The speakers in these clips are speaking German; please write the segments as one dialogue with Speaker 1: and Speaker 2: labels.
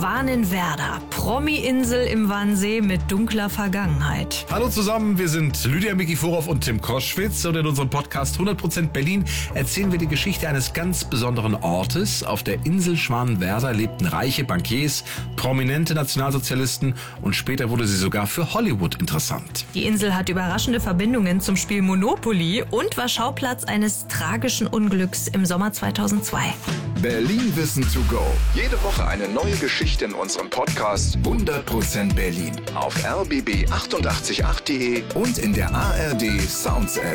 Speaker 1: Schwanenwerder, Promi-Insel im Wannsee mit dunkler Vergangenheit.
Speaker 2: Hallo zusammen, wir sind Lydia Mikiforov und Tim Koschwitz und in unserem Podcast 100% Berlin erzählen wir die Geschichte eines ganz besonderen Ortes. Auf der Insel Schwanenwerder lebten reiche Bankiers, prominente Nationalsozialisten und später wurde sie sogar für Hollywood interessant.
Speaker 1: Die Insel hat überraschende Verbindungen zum Spiel Monopoly und war Schauplatz eines tragischen Unglücks im Sommer 2002.
Speaker 3: Berlin Wissen to go. Jede Woche eine neue Geschichte in unserem Podcast 100% Berlin. Auf rbb888.de und in der ARD Sounds App.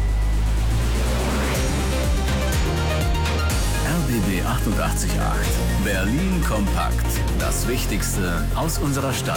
Speaker 4: RBB 888. Berlin kompakt. Das Wichtigste aus unserer Stadt.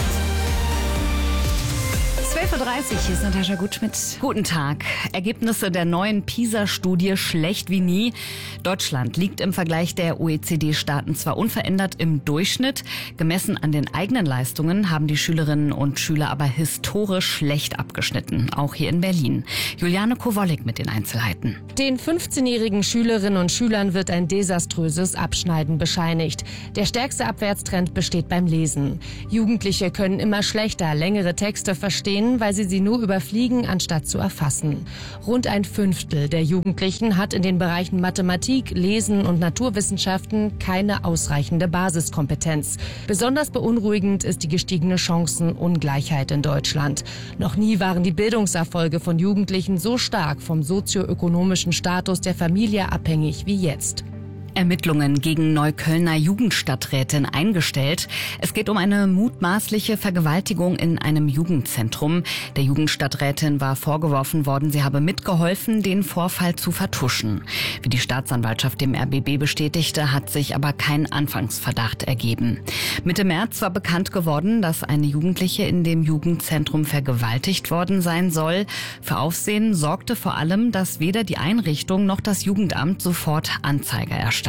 Speaker 5: 12.30 Uhr, hier ist Natascha Gutschmidt. Guten Tag. Ergebnisse der neuen PISA-Studie schlecht wie nie. Deutschland liegt im Vergleich der OECD-Staaten zwar unverändert im Durchschnitt. Gemessen an den eigenen Leistungen haben die Schülerinnen und Schüler aber historisch schlecht abgeschnitten. Auch hier in Berlin. Juliane Kowollik mit den Einzelheiten.
Speaker 6: Den 15-jährigen Schülerinnen und Schülern wird ein desaströses Abschneiden bescheinigt. Der stärkste Abwärtstrend besteht beim Lesen. Jugendliche können immer schlechter längere Texte verstehen, weil sie nur überfliegen, anstatt zu erfassen. Rund ein Fünftel der Jugendlichen hat in den Bereichen Mathematik, Lesen und Naturwissenschaften keine ausreichende Basiskompetenz. Besonders beunruhigend ist die gestiegene Chancenungleichheit in Deutschland. Noch nie waren die Bildungserfolge von Jugendlichen so stark vom sozioökonomischen Status der Familie abhängig wie jetzt.
Speaker 5: Ermittlungen gegen Neuköllner Jugendstadträtin eingestellt. Es geht um eine mutmaßliche Vergewaltigung in einem Jugendzentrum. Der Jugendstadträtin war vorgeworfen worden, sie habe mitgeholfen, den Vorfall zu vertuschen. Wie die Staatsanwaltschaft dem RBB bestätigte, hat sich aber kein Anfangsverdacht ergeben. Mitte März war bekannt geworden, dass eine Jugendliche in dem Jugendzentrum vergewaltigt worden sein soll. Für Aufsehen sorgte vor allem, dass weder die Einrichtung noch das Jugendamt sofort Anzeige erstatteten.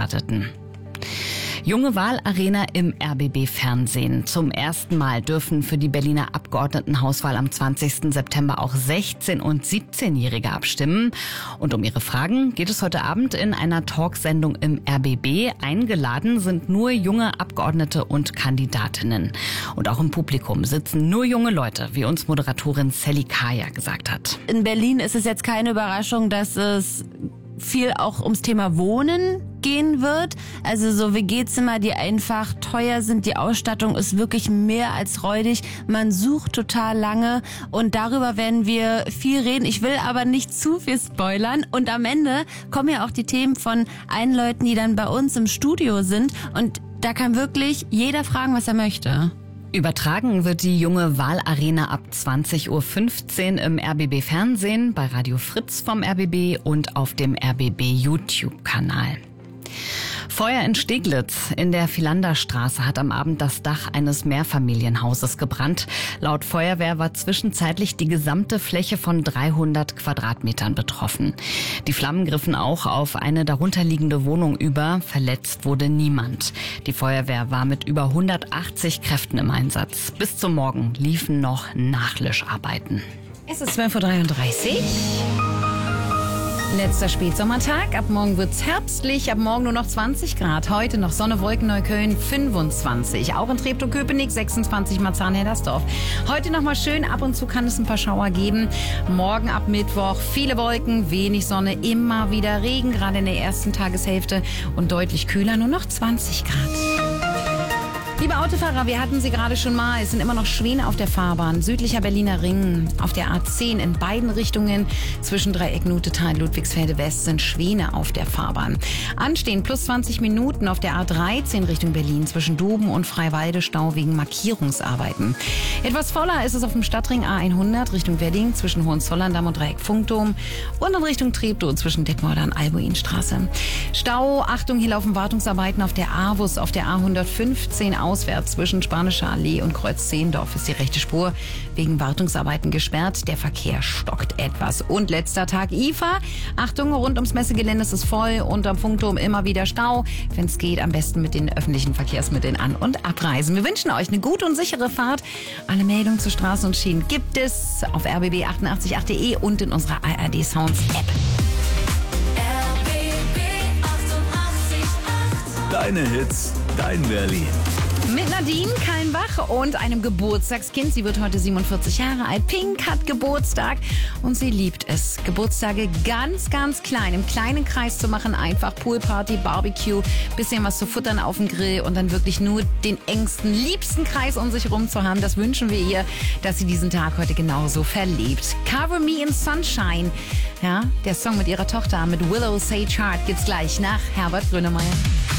Speaker 5: Junge Wahlarena im RBB-Fernsehen. Zum ersten Mal dürfen für die Berliner Abgeordnetenhauswahl am 20. September auch 16- und 17-Jährige abstimmen. Und um ihre Fragen geht es heute Abend in einer Talksendung im RBB. Eingeladen sind nur junge Abgeordnete und Kandidatinnen. Und auch im Publikum sitzen nur junge Leute, wie uns Moderatorin Sally Kaya gesagt hat.
Speaker 7: In Berlin ist es jetzt keine Überraschung, dass es viel auch ums Thema Wohnen gehen wird. Also so WG-Zimmer, die einfach teuer sind. Die Ausstattung ist wirklich mehr als räudig. Man sucht total lange und darüber werden wir viel reden. Ich will aber nicht zu viel spoilern. Und am Ende kommen ja auch die Themen von allen Leuten, die dann bei uns im Studio sind. Und da kann wirklich jeder fragen, was er möchte.
Speaker 5: Übertragen wird die junge Wahlarena ab 20.15 Uhr im RBB Fernsehen, bei Radio Fritz vom RBB und auf dem RBB YouTube-Kanal. Feuer in Steglitz. In der Philanderstraße hat am Abend das Dach eines Mehrfamilienhauses gebrannt. Laut Feuerwehr war zwischenzeitlich die gesamte Fläche von 300 Quadratmetern betroffen. Die Flammen griffen auch auf eine darunterliegende Wohnung über. Verletzt wurde niemand. Die Feuerwehr war mit über 180 Kräften im Einsatz. Bis zum Morgen liefen noch Nachlöscharbeiten. Es ist 12.33 Uhr. Letzter Spätsommertag. Ab morgen wird's herbstlich. Ab morgen nur noch 20 Grad. Heute noch Sonne, Wolken, Neukölln 25. Auch in Treptow-Köpenick 26, Marzahn-Hellersdorf. Heute noch mal schön. Ab und zu kann es ein paar Schauer geben. Morgen ab Mittwoch viele Wolken, wenig Sonne, immer wieder Regen, gerade in der ersten Tageshälfte und deutlich kühler, nur noch 20 Grad. Liebe Autofahrer, wir hatten sie gerade schon mal. Es sind immer noch Schwäne auf der Fahrbahn. Südlicher Berliner Ring, auf der A10 in beiden Richtungen. Zwischen Dreieck Nutetal, Ludwigsfelde West sind Schwäne auf der Fahrbahn. Anstehen plus 20 Minuten auf der A13 Richtung Berlin. Zwischen Doben und Freiwalde Stau wegen Markierungsarbeiten. Etwas voller ist es auf dem Stadtring A100 Richtung Wedding. Zwischen Hohenzollern-Damm und Dreieck Funkdom. Und in Richtung Treptow zwischen Detmolder und Albuinstraße. Stau, Achtung, hier laufen Wartungsarbeiten auf der AWUS, auf der A115 auswärts zwischen Spanischer Allee und Kreuz Zehendorf ist die rechte Spur wegen Wartungsarbeiten gesperrt. Der Verkehr stockt etwas. Und letzter Tag IFA. Achtung, rund ums Messegelände ist es voll und am Funkturm immer wieder Stau. Wenn es geht, am besten mit den öffentlichen Verkehrsmitteln an- und abreisen. Wir wünschen euch eine gute und sichere Fahrt. Alle Meldungen zu Straßen und Schienen gibt es auf rbb888.de und in unserer ARD Sounds App.
Speaker 4: Deine Hits, dein Berlin.
Speaker 5: Mit Nadine Kallenbach und einem Geburtstagskind. Sie wird heute 47 Jahre alt. Pink hat Geburtstag und sie liebt es, Geburtstage ganz, ganz klein, im kleinen Kreis zu machen. Einfach Poolparty, Barbecue, bisschen was zu futtern auf dem Grill und dann wirklich nur den engsten, liebsten Kreis um sich rum zu haben. Das wünschen wir ihr, dass sie diesen Tag heute genauso verlebt. Cover Me in Sunshine. Ja, der Song mit ihrer Tochter, mit Willow Sage Heart, gibt's gleich nach Herbert Grönemeyer.